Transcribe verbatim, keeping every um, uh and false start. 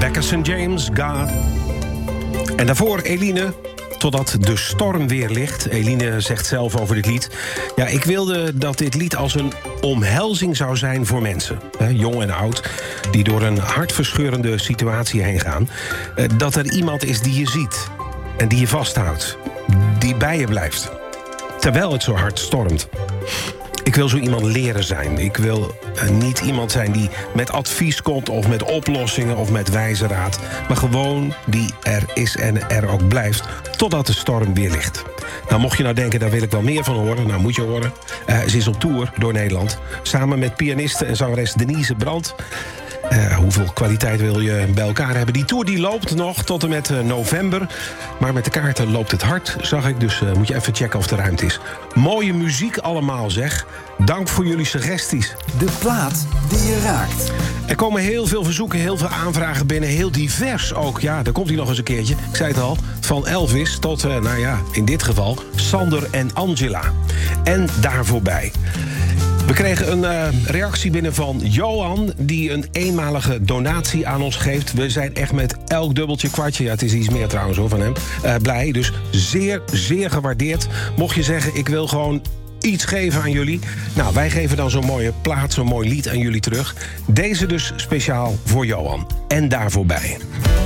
Rebecca Saint James, God. En daarvoor Eline, totdat de storm weer ligt. Eline zegt zelf over dit lied: ja, ik wilde dat dit lied als een omhelzing zou zijn voor mensen, hè, jong en oud, die door een hartverscheurende situatie heen gaan. Eh, dat er iemand is die je ziet en die je vasthoudt, die bij je blijft, terwijl het zo hard stormt. Ik wil zo iemand leren zijn. Ik wil uh, niet iemand zijn die met advies komt of met oplossingen of met wijze raad, maar gewoon die er is en er ook blijft totdat de storm weer ligt. Nou, mocht je nou denken, daar wil ik wel meer van horen, nou moet je horen. Uh, ze is op tour door Nederland, samen met pianiste en zangeres Denise Brandt. Uh, hoeveel kwaliteit wil je bij elkaar hebben? Die tour die loopt nog tot en met uh, november. Maar met de kaarten loopt het hard, zag ik. Dus uh, moet je even checken of er ruimte is. Mooie muziek allemaal, zeg. Dank voor jullie suggesties. De plaat die je raakt. Er komen heel veel verzoeken, heel veel aanvragen binnen. Heel divers ook. Ja, daar komt hij nog eens een keertje. Ik zei het al, van Elvis tot, uh, nou ja, in dit geval Sander en Angela. En daar voorbij. We kregen een uh, reactie binnen van Johan, die een eenmalige donatie aan ons geeft. We zijn echt met elk dubbeltje, kwartje, ja, het is iets meer trouwens hoor, van hem, uh, blij. Dus zeer, zeer gewaardeerd. Mocht je zeggen, ik wil gewoon iets geven aan jullie, nou, wij geven dan zo'n mooie plaat, zo'n mooi lied aan jullie terug. Deze dus speciaal voor Johan. En daar voorbij.